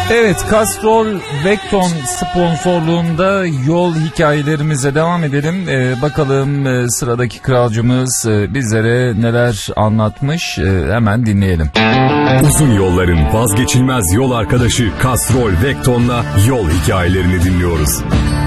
Evet, Castrol Vecton sponsorluğunda yol hikayelerimize devam edelim. Bakalım sıradaki kralcımız bizlere neler anlatmış, hemen dinleyelim. Uzun yolların vazgeçilmez yol arkadaşı Castrol Vecton'la yol hikayelerini dinliyoruz.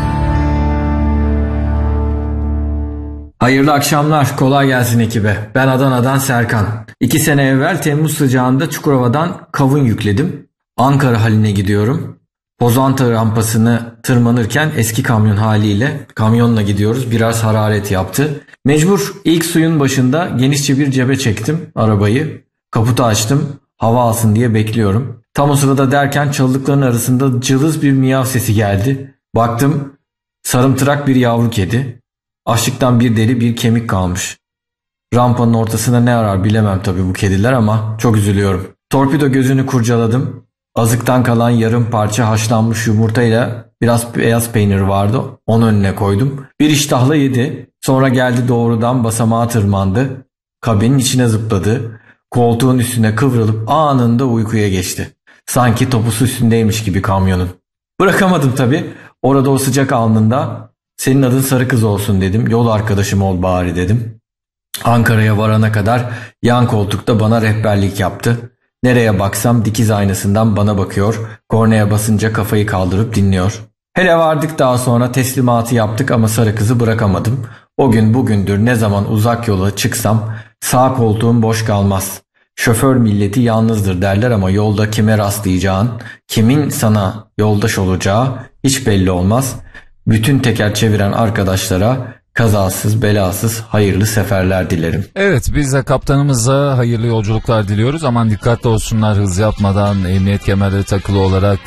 Hayırlı akşamlar, kolay gelsin ekibe. Ben Adana'dan Serkan. 2 sene evvel Temmuz sıcağında Çukurova'dan kavun yükledim. Ankara haline gidiyorum. Pozantı rampasını tırmanırken eski kamyon haliyle kamyonla gidiyoruz. Biraz hararet yaptı. Mecbur ilk suyun başında genişçe bir cebe çektim arabayı. Kaputu açtım. Hava alsın diye bekliyorum. Tam o sırada derken çalılıkların arasında cılız bir miyav sesi geldi. Baktım sarımtırak bir yavru kedi. Açlıktan bir deri bir kemik kalmış. Rampanın ortasında ne arar bilemem tabii bu kediler ama çok üzülüyorum. Torpido gözünü kurcaladım. Azıktan kalan yarım parça haşlanmış yumurtayla biraz beyaz peynir vardı. Onu önüne koydum. Bir iştahla yedi. Sonra geldi doğrudan basamağa tırmandı. Kabinin içine zıpladı. Koltuğun üstüne kıvrılıp anında uykuya geçti. Sanki topusu üstündeymiş gibi kamyonun. Bırakamadım tabii. Orada o sıcak alnında senin adın sarı kız olsun dedim. Yol arkadaşım ol bari dedim. Ankara'ya varana kadar yan koltukta bana rehberlik yaptı. Nereye baksam dikiz aynasından bana bakıyor. Kornaya basınca kafayı kaldırıp dinliyor. Hele vardık daha sonra teslimatı yaptık ama sarı kızı bırakamadım. O gün bugündür ne zaman uzak yola çıksam sağ koltuğum boş kalmaz. Şoför milleti yalnızdır derler ama yolda kime rastlayacağın, kimin sana yoldaş olacağı hiç belli olmaz. Bütün teker çeviren arkadaşlara kazasız belasız hayırlı seferler dilerim. Evet, biz de kaptanımıza hayırlı yolculuklar diliyoruz. Aman dikkatli olsunlar, hız yapmadan, emniyet kemerleri takılı olarak,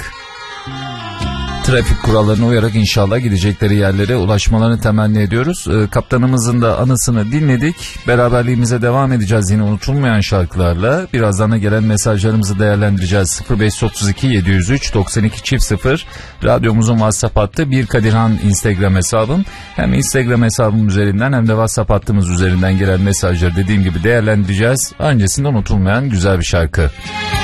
trafik kurallarına uyarak inşallah gidecekleri yerlere ulaşmalarını temenni ediyoruz. Kaptanımızın da anısını dinledik. Beraberliğimize devam edeceğiz yine unutulmayan şarkılarla. Birazdan da gelen mesajlarımızı değerlendireceğiz. 0532 703 92 0 radyomuzun WhatsApp hattı, Bir Kadirhan Instagram hesabım. Hem Instagram hesabım üzerinden hem de WhatsApp hattımız üzerinden gelen mesajları dediğim gibi değerlendireceğiz. Öncesinde unutulmayan güzel bir şarkı.